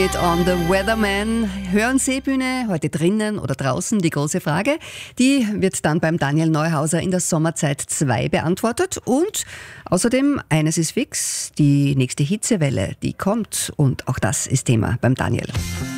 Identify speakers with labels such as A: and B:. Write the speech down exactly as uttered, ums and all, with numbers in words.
A: On the Weatherman. Hören Seebühne heute drinnen oder draußen? Die große Frage. Die wird dann beim Daniel Neuhauser in der Sommerzeit zwei beantwortet. Und außerdem, eines ist fix, die nächste Hitzewelle, die kommt. Und auch das ist Thema beim Daniel.